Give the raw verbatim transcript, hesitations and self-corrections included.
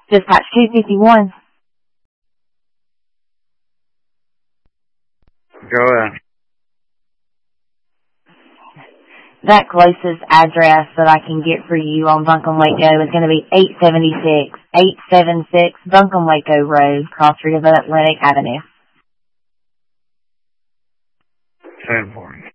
Dispatch two fifty-one. Go ahead. That closest address that I can get for you on Buncombe Waco is going to be eight seventy-six, eight seventy-six Buncombe Waco Road, Cross Street of Atlantic Avenue. ten for me.